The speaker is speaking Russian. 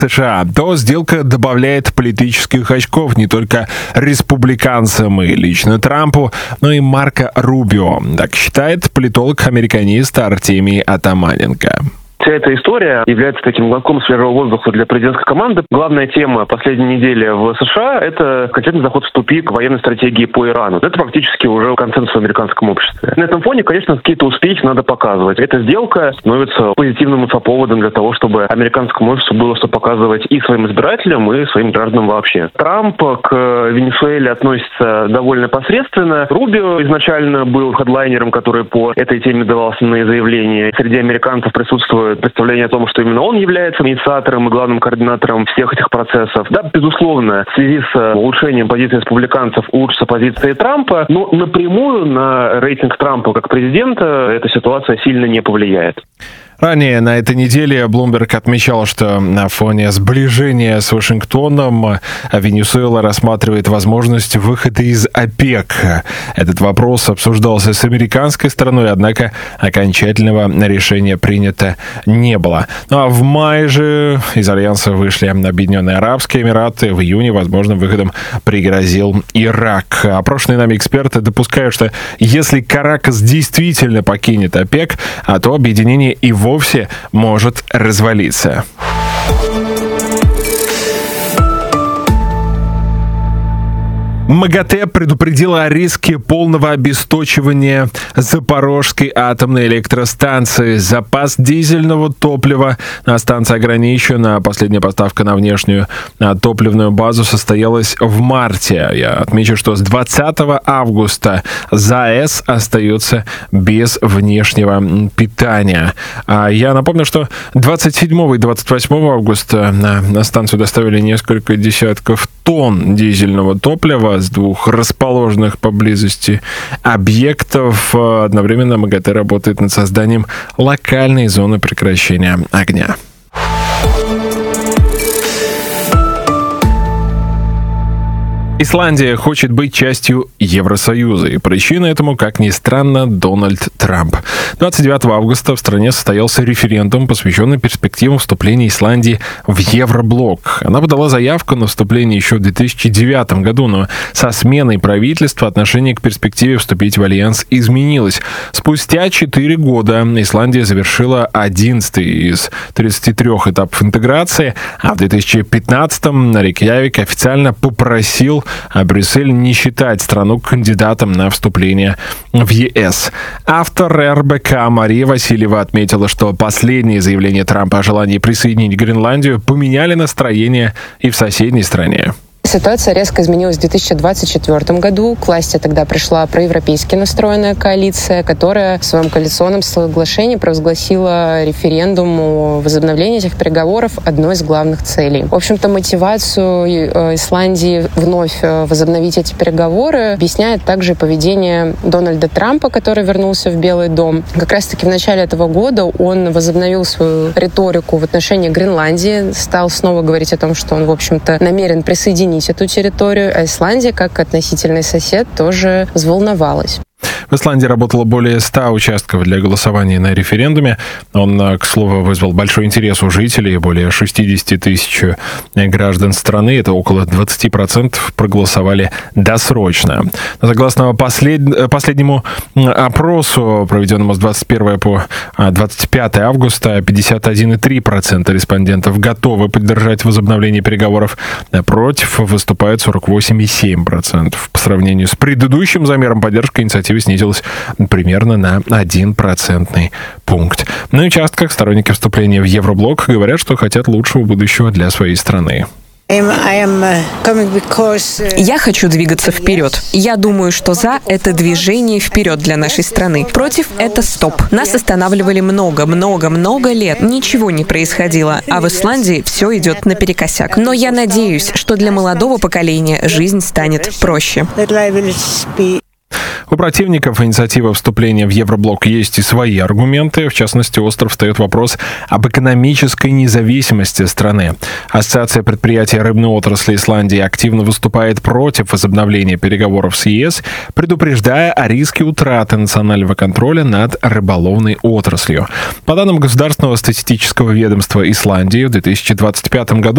США, то сделка добавляет политических очков не только республиканцам и лично Трампу, но и Марко Рубио. Так считает политолог-американист Артемий Атаманенко. Вся эта история является таким глотком свежего воздуха для президентской команды. Главная тема последней недели в США – это конкретный заход в тупик военной стратегии по Ирану. Это практически уже консенсус в американском обществе. На этом фоне, конечно, какие-то успехи надо показывать. Эта сделка становится позитивным инфоповодом для того, чтобы американскому обществу было что показывать и своим избирателям, и своим гражданам вообще. Трамп к Венесуэле относится довольно посредственно. Рубио изначально был хедлайнером, который по этой теме давал основные заявления. Среди американцев присутствует представление о том, что именно он является инициатором и главным координатором всех этих процессов. Да, безусловно, в связи с улучшением позиции республиканцев улучшится позиция Трампа, но напрямую на рейтинг Трампа как президента эта ситуация сильно не повлияет. Ранее на этой неделе Bloomberg отмечал, что на фоне сближения с Вашингтоном Венесуэла рассматривает возможность выхода из ОПЕК. Этот вопрос обсуждался с американской стороной, однако окончательного решения принято не было. Ну а в мае же из Альянса вышли Объединенные Арабские Эмираты. В июне возможным выходом пригрозил Ирак. Опрошенные нами эксперты допускают, что если Каракас действительно покинет ОПЕК, то объединение и вовсе может развалиться. МАГАТЭ предупредила о риске полного обесточивания Запорожской атомной электростанции. Запас дизельного топлива на станции ограничен, а последняя поставка на внешнюю топливную базу состоялась в марте. Я отмечу, что с 20 августа ЗАЭС остается без внешнего питания. Я напомню, что 27 и 28 августа на станцию доставили несколько десятков тонн дизельного топлива с двух расположенных поблизости объектов. Одновременно МАГАТЭ работает над созданием локальной зоны прекращения огня. Исландия хочет быть частью Евросоюза, и причина этому, как ни странно, Дональд Трамп. 29 августа в стране состоялся референдум, посвященный перспективам вступления Исландии в Евроблок. Она подала заявку на вступление еще в 2009 году, но со сменой правительства отношение к перспективе вступить в Альянс изменилось. Спустя 4 года Исландия завершила 11-й из 33 этапов интеграции, а в 2015-м Рейкьявик официально попросил Брюссель не считать страну кандидатом на вступление в ЕС. Автор РБК Мария Васильева отметила, что последние заявления Трампа о желании присоединить Гренландию поменяли настроение и в соседней стране. Ситуация резко изменилась в 2024 году. К власти тогда пришла проевропейски настроенная коалиция, которая в своем коалиционном соглашении провозгласила референдум о возобновлении этих переговоров одной из главных целей. В общем-то, мотивацию Исландии вновь возобновить эти переговоры объясняет также поведение Дональда Трампа, который вернулся в Белый дом. Как раз-таки в начале этого года он возобновил свою риторику в отношении Гренландии, стал снова говорить о том, что он, в общем-то, намерен присоединить эту территорию, а Исландия, как относительный сосед, тоже взволновалась. В Исландии работало более 100 участков для голосования на референдуме. Он, к слову, вызвал большой интерес у жителей. Более 60 тысяч граждан страны, это около 20%, проголосовали досрочно. Согласно последнему опросу, проведенному с 21 по 25 августа, 51,3% респондентов готовы поддержать возобновление переговоров. Против выступает 48,7%. По сравнению с предыдущим замером поддержка инициативы снизилась примерно на 1 процентный пункт. На участках сторонники вступления в Евроблок говорят, что хотят лучшего будущего для своей страны. Я хочу двигаться вперед. Я думаю, что «за» — это движение вперед для нашей страны. «Против» — это «стоп». Нас останавливали много лет. Ничего не происходило. А в Исландии все идет наперекосяк. Но я надеюсь, что для молодого поколения жизнь станет проще. У противников инициативы вступления в Евроблок есть и свои аргументы. В частности, остро встает вопрос об экономической независимости страны. Ассоциация предприятий рыбной отрасли Исландии активно выступает против возобновления переговоров с ЕС, предупреждая о риске утраты национального контроля над рыболовной отраслью. По данным Государственного статистического ведомства Исландии, в 2025 году